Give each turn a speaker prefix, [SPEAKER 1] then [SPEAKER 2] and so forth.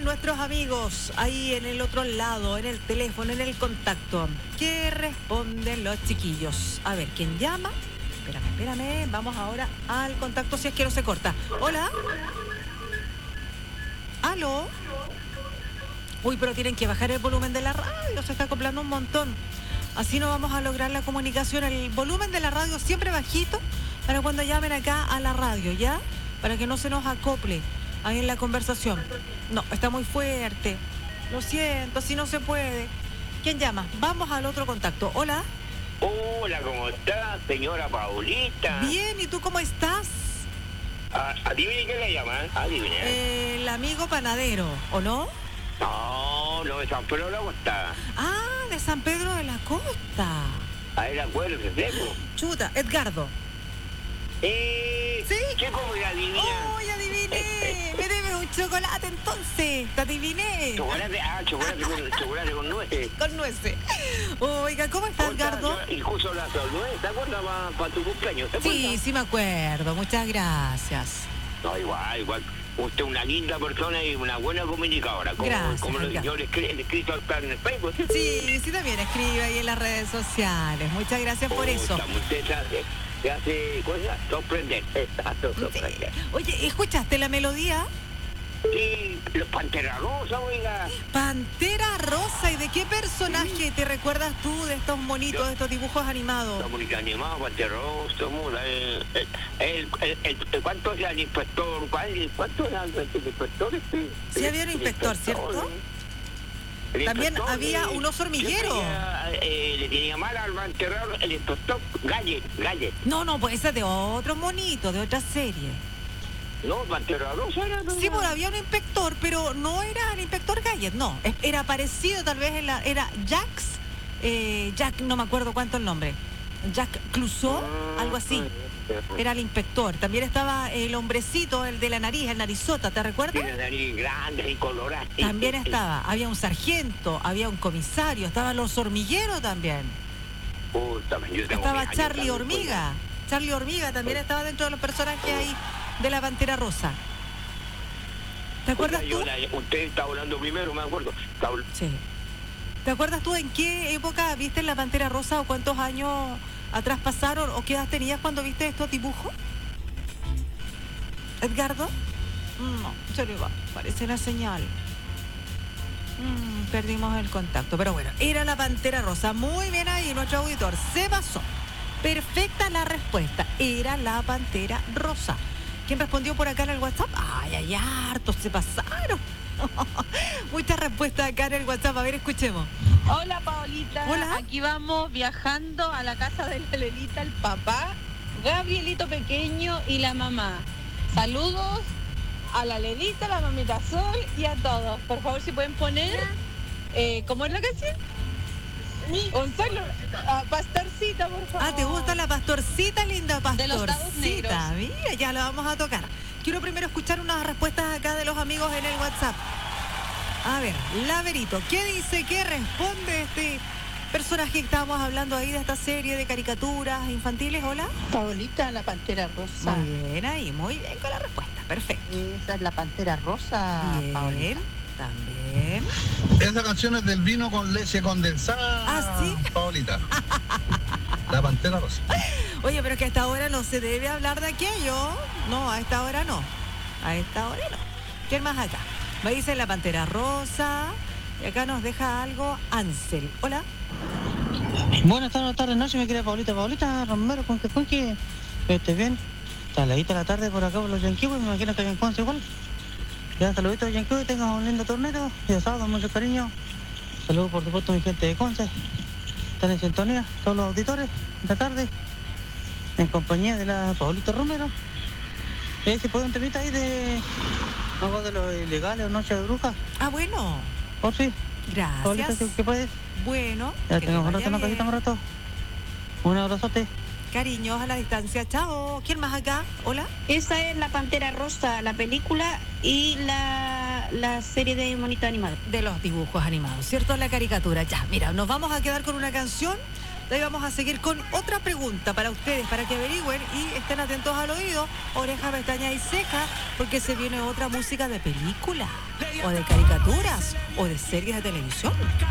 [SPEAKER 1] responden nuestros amigos ahí en el otro lado, en el teléfono, en el contacto? ¿Qué responden los chiquillos? A ver, ¿quién llama? Espérame. Vamos ahora al contacto si es que no se corta. Hola. ¿Aló? Uy, pero tienen que bajar el volumen de la radio, se está acoplando un montón. Así no vamos a lograr la comunicación. El volumen de la radio siempre bajito para cuando llamen acá a la radio, ¿ya? Para que no se nos acople ahí en la conversación. No, está muy fuerte. Lo siento, así no se puede. ¿Quién llama? Vamos al otro contacto. Hola.
[SPEAKER 2] Hola, ¿cómo está, señora Paulita?
[SPEAKER 1] Bien, ¿y tú cómo estás?
[SPEAKER 2] Adivine quién le llama, adivine.
[SPEAKER 1] El amigo panadero, ¿o no?
[SPEAKER 2] No, de San Pedro de la Costa.
[SPEAKER 1] Ah, de San Pedro de la Costa.
[SPEAKER 2] Ahí la acuerdo, ¿se seco?
[SPEAKER 1] Chuta, Edgardo.
[SPEAKER 2] ¿Sí? ¿Qué como que adivina?
[SPEAKER 1] ¡Uy, adiviné! Me debes un chocolate entonces. Te adiviné.
[SPEAKER 2] Chocolate con nueces.
[SPEAKER 1] Con nueces. Oiga, ¿cómo está Edgardo?
[SPEAKER 2] Incluso la nueces, ¿te acuerdas para tu cumpleaños?
[SPEAKER 1] Sí, me acuerdo. Muchas gracias.
[SPEAKER 2] No, igual. Usted es una linda persona y una buena comunicadora.
[SPEAKER 1] Gracias.
[SPEAKER 2] Yo le he escrito en el Facebook.
[SPEAKER 1] Sí, también escribe ahí en las redes sociales. Muchas gracias por eso.
[SPEAKER 2] Usted se hace cosas sorprender.
[SPEAKER 1] Sí. Oye, ¿escuchaste la melodía?
[SPEAKER 2] Sí, los Pantera Rosa, oiga.
[SPEAKER 1] Pantera Rosa, ¿y de qué personaje te recuerdas tú de estos monitos, de estos dibujos animados?
[SPEAKER 2] Los monitos animados, Pantera Rosa, ¿cuánto era el inspector? ¿Cuánto era el inspector?
[SPEAKER 1] Sí, había un inspector, ¿cierto? También había un oso hormiguero.
[SPEAKER 2] Le tenía mal al Pantera Rosa, el inspector Gallet.
[SPEAKER 1] No, pues ese es de otro monito, de otra serie.
[SPEAKER 2] No, Pantera Rosa era...
[SPEAKER 1] Sí, pues había un inspector, pero no era el inspector Gadget, no. Era parecido, tal vez, era Jack, no me acuerdo cuánto el nombre. Jack Clouseau, algo así. Era el inspector. También estaba el hombrecito, el de la nariz, el narizota, ¿te recuerdas?
[SPEAKER 2] Tiene la nariz grande y colorada.
[SPEAKER 1] También estaba. Había un sargento, había un comisario, estaban los hormigueros también. Estaba Charlie Hormiga. Charlie Hormiga también estaba dentro de los personajes ahí de la Pantera Rosa. ¿Te acuerdas tú?
[SPEAKER 2] Usted está hablando primero, me acuerdo.
[SPEAKER 1] Sí. ¿Te acuerdas tú en qué época viste la Pantera Rosa o cuántos años atrás pasaron o qué edad tenías cuando viste estos dibujos? ¿Edgardo? No, se le va. Parece la señal. Perdimos el contacto, pero bueno, era la Pantera Rosa. Muy bien ahí, nuestro auditor. Se pasó. Perfecta la respuesta. Era la Pantera Rosa. ¿Quién respondió por acá en el WhatsApp? Ay, hartos se pasaron. Muchas respuestas acá en el WhatsApp. A ver, escuchemos.
[SPEAKER 3] Hola, Paolita.
[SPEAKER 1] Hola.
[SPEAKER 3] Aquí vamos viajando a la casa de la Lenita, el papá, Gabrielito pequeño y la mamá. Saludos a la Lenita, la mamita Sol y a todos. Por favor, si pueden poner, ¿cómo es la canción? Gonzalo, Pastorcita, por favor.
[SPEAKER 1] ¿Te gusta la pastorcita, linda pastorcita?
[SPEAKER 3] De los Dados Negros.
[SPEAKER 1] Mira, ya la vamos a tocar. Quiero primero escuchar unas respuestas acá de los amigos en el WhatsApp. A ver, Laverito, ¿qué dice? ¿Qué responde este personaje que estábamos hablando ahí de esta serie de caricaturas infantiles? Hola.
[SPEAKER 4] Paolita, la Pantera Rosa.
[SPEAKER 1] Muy bien ahí, muy bien con la respuesta. Perfecto.
[SPEAKER 4] Esa es la Pantera Rosa,
[SPEAKER 1] Bien,
[SPEAKER 4] Paolita.
[SPEAKER 1] también.
[SPEAKER 5] Esa canción es del vino con leche condensada.
[SPEAKER 1] ¿Sí?
[SPEAKER 5] Paolita. La Pantera Rosa.
[SPEAKER 1] Oye, pero es que a esta hora no se debe hablar de aquello. No, a esta hora no. A esta hora no. ¿Quién más acá? Me dice la Pantera Rosa. Y acá nos deja algo Ansel. Hola.
[SPEAKER 6] Buenas tardes, noche, mi querida Paulita. Paulita Romero, con que estés bien. Taladita la tarde por acá por los Yanquiwe, me imagino que hay en Conce igual. Ya, saluditos Yanquiwe, tengan un lindo torneo. Ya sábado, con mucho cariño. Saludos por supuesto a mi gente de Conce. Están en sintonía, todos los auditores, esta tarde, en compañía de la Paulita Romero. Si puede un temita ahí de algo de lo ilegal o noche de brujas.
[SPEAKER 1] Bueno.
[SPEAKER 6] Por sí.
[SPEAKER 1] Gracias.
[SPEAKER 6] Paulita, ¿qué puedes?
[SPEAKER 1] Bueno.
[SPEAKER 6] Ya tenemos un rato en la casita, un rato. Un abrazote.
[SPEAKER 1] Cariños a la distancia. Chao. ¿Quién más acá? Hola.
[SPEAKER 7] Esa es la Pantera Rosa, la película y la serie de monitos animados.
[SPEAKER 1] De los dibujos animados, ¿cierto? La caricatura. Ya, mira, nos vamos a quedar con una canción. De ahí vamos a seguir con otra pregunta para ustedes, para que averigüen y estén atentos al oído, oreja, pestaña y ceja, porque se viene otra música de película, o de caricaturas, o de series de televisión.